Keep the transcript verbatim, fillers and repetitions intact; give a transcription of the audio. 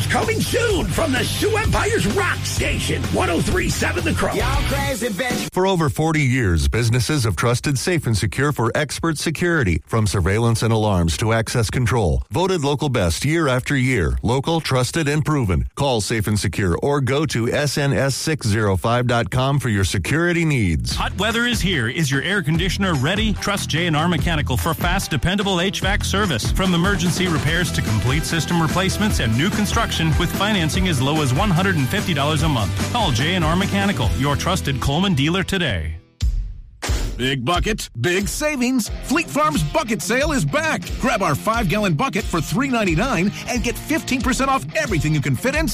coming soon from the Sioux Empire's Rock Station, one oh three point seven The Crow. Y'all crazy bitch. For over forty years, businesses have trusted Safe and Secure for expert security, from surveillance and alarms to access control. Voted local best year after year. Local, trusted, and proven. Call Safe and Secure or go to S N S six oh five dot com for your security needs. Hot weather is here. Is your air conditioner ready? Trust J and R Mechanical for fast, dependable H V A C service. From emergency repairs to complete system replacements and new construction with financing as low as one hundred fifty dollars a month. Call J and R Mechanical, your trusted Coleman dealer today. Big bucket, big savings. Fleet Farm's bucket sale is back. Grab our five-gallon bucket for three ninety-nine and get fifteen percent off everything you can fit in.